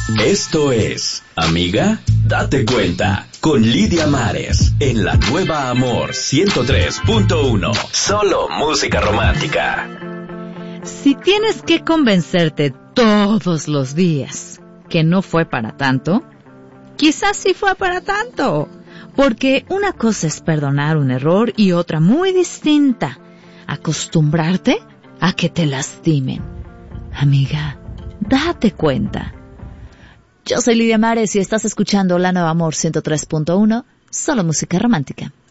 Esto es Amiga, date cuenta, con Lidia Mares, en la nueva Amor 103.1. Solo música romántica. Si tienes que convencerte todos los días que no fue para tanto, quizás sí fue para tanto. Porque una cosa es perdonar un error y otra muy distinta, acostumbrarte a que te lastimen. Amiga, date cuenta. Yo soy Lidia Mares y estás escuchando La Nueva Amor 103.1, solo música romántica.